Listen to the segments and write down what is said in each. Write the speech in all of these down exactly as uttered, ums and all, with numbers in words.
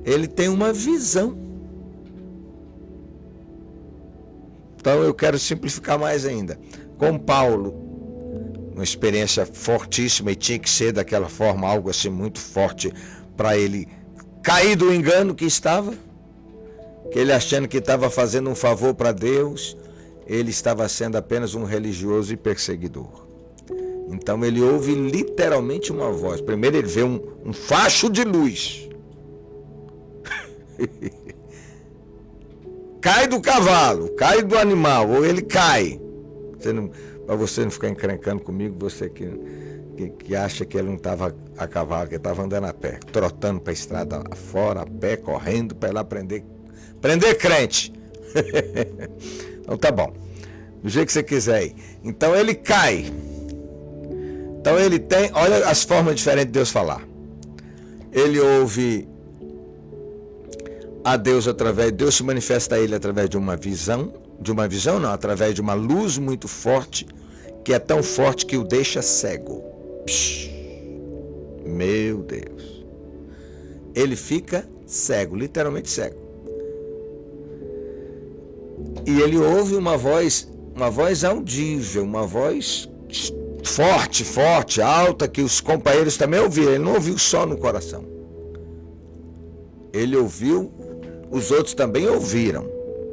ele tem uma visão. Então eu quero simplificar mais ainda. Com Paulo, uma experiência fortíssima, e tinha que ser daquela forma, algo assim muito forte, para ele cair do engano que estava, que ele achando que estava fazendo um favor para Deus, ele estava sendo apenas um religioso e perseguidor. Então ele ouve literalmente uma voz. Primeiro ele vê um, um facho de luz. Cai do cavalo, cai do animal, ou ele cai. Para você não ficar encrencando comigo, você que, que, que acha que ele não estava a cavalo, que ele estava andando a pé, trotando para a estrada fora, a pé, correndo, para ir lá prender, prender crente. Então tá bom, do jeito que você quiser aí. Então ele cai. Então ele tem, olha as formas diferentes de Deus falar. Ele ouve a Deus através, Deus se manifesta a ele através de uma visão, de uma visão não, através de uma luz muito forte, que é tão forte que o deixa cego. Psh, meu Deus. Ele fica cego, literalmente cego. E ele ouve uma voz, uma voz audível, uma voz forte, forte, alta, que os companheiros também ouviram. Ele não ouviu só no coração. Ele ouviu, os outros também ouviram.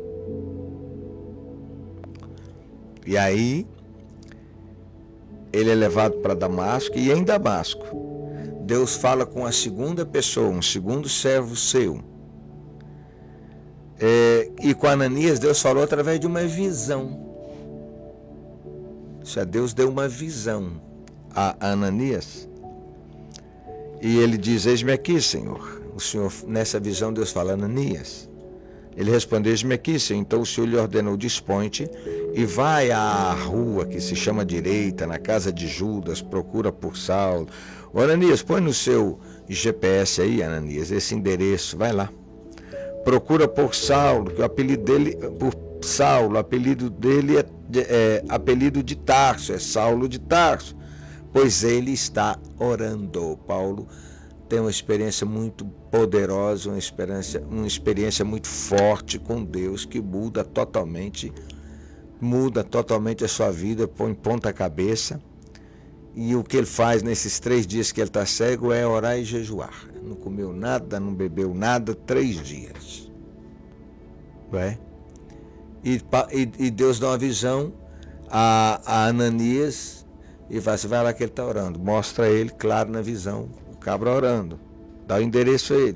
E aí, ele é levado para Damasco, e em Damasco, Deus fala com a segunda pessoa, um segundo servo seu. É, e com Ananias, Deus falou através de uma visão. Isso é, Deus deu uma visão a Ananias. E ele diz: eis-me aqui, Senhor. O Senhor, nessa visão, Deus fala: Ananias. Ele respondeu: eis-me aqui, Senhor. Então o Senhor lhe ordenou: dispõe-te e vai à rua que se chama Direita, na casa de Judas, procura por Saulo. Ô, Ananias, põe no seu G P S aí, Ananias, esse endereço, vai lá. Procura por Saulo, que o apelido dele, por Saulo, o apelido dele é, é apelido de Tarso, é Saulo de Tarso, pois ele está orando. Paulo tem uma experiência muito poderosa, uma experiência, uma experiência muito forte com Deus, que muda totalmente, muda totalmente a sua vida, põe ponta cabeça. E o que ele faz nesses três dias que ele está cego é orar e jejuar. Não comeu nada, não bebeu nada, três dias. Não é? E, e, e Deus dá uma visão a, a Ananias e vai, você vai lá que ele está orando. Mostra ele, claro, na visão, o cabra orando. Dá o endereço a ele.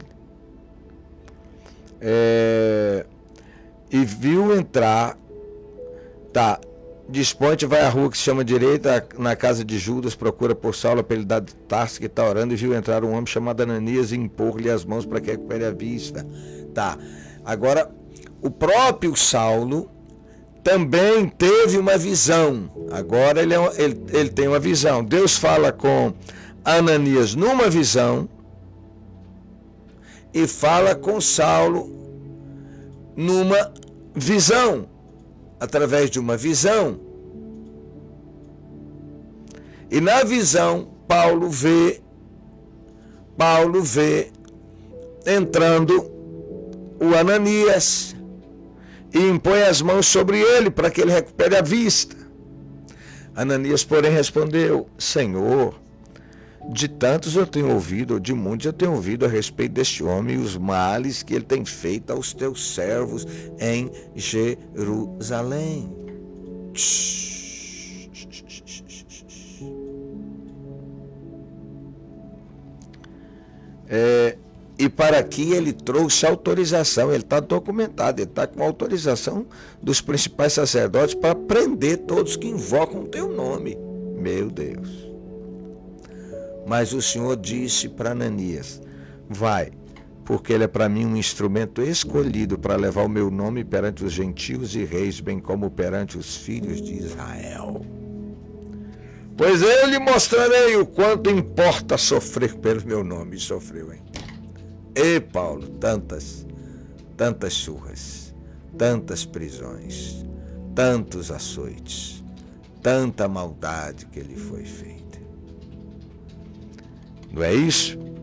É, e viu entrar, tá, dispõe-te, vai à rua que se chama Direita, na casa de Judas, procura por Saulo, apelidado de Tarso, que está orando, e viu entrar um homem chamado Ananias e impor-lhe as mãos para que recupere a vista. Tá, agora, o próprio Saulo também teve uma visão. Agora ele, é, ele, ele tem uma visão. Deus fala com Ananias numa visão e fala com Saulo numa visão. Através de uma visão. E na visão, Paulo vê, Paulo vê entrando o Ananias e impõe as mãos sobre ele para que ele recupere a vista. Ananias, porém, respondeu: Senhor, de tantos eu tenho ouvido, ou de muitos eu tenho ouvido a respeito deste homem e os males que ele tem feito aos teus servos em Jerusalém. É, e para aqui ele trouxe autorização, ele está documentado, ele está com autorização dos principais sacerdotes para prender todos que invocam o teu nome. Meu Deus. Mas o Senhor disse para Ananias: vai, porque ele é para mim um instrumento escolhido para levar o meu nome perante os gentios e reis, bem como perante os filhos de Israel. Pois eu lhe mostrarei o quanto importa sofrer pelo meu nome. E sofreu, hein? E Paulo, tantas, tantas surras, tantas prisões, tantos açoites, tanta maldade que lhe foi feita. Não é isso?